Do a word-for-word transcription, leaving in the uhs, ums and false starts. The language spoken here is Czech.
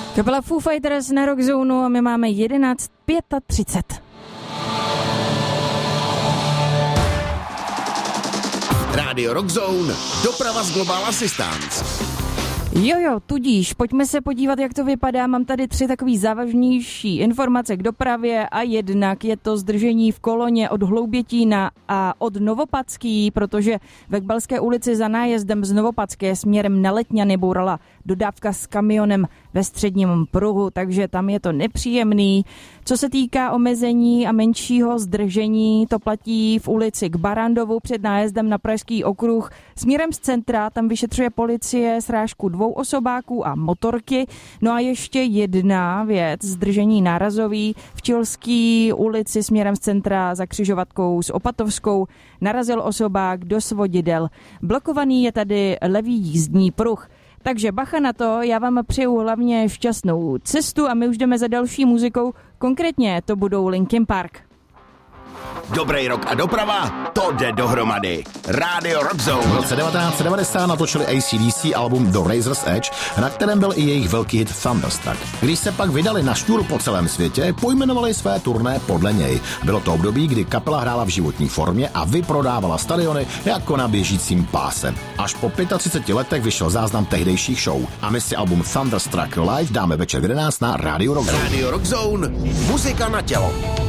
Kapela Foo Fighters na Rock Zone a my máme jedenáct třicet pět. Rádio Rock Zone, doprava z Global Assistance. Jo, jo, tudíž, pojďme se podívat, jak to vypadá. Mám tady tři takový závažnější informace k dopravě a jednak je to zdržení v koloně od Hloubětína a od Novopadský, protože ve Ekbalské ulici za nájezdem z Novopadské směrem na Letňany bourala dodávka s kamionem ve středním pruhu, takže tam je to nepříjemný. Co se týká omezení a menšího zdržení, to platí v ulici k Barandovu před nájezdem na Pražský okruh. Směrem z centra tam vyšetřuje policie srážku dvou osobáků a motorky. No a ještě jedna věc, zdržení nárazový v Čilský ulici směrem z centra za křižovatkou s Opatovskou narazil osobák do svodidel. Blokovaný je tady levý jízdní pruh. Takže bacha na to, já vám přeju hlavně šťastnou cestu a my už jdeme za další muzikou, konkrétně to budou Linkin Park. Dobrý rok a doprava, to jde dohromady. Rádio Rock Zone. V roce devatenáct set devadesát natočili A C D C album The Razor's Edge, na kterém byl i jejich velký hit Thunderstruck. Když se pak vydali na šňůru po celém světě, pojmenovali své turné podle něj. Bylo to období, kdy kapela hrála v životní formě a vyprodávala stadiony jako na běžícím páse. Až po třiceti pěti letech vyšel záznam tehdejších show. A my si album Thunderstruck Live dáme večer v jedenáct na Rádio Rock Zone. Rádio Rock Zone, muzika na tělo.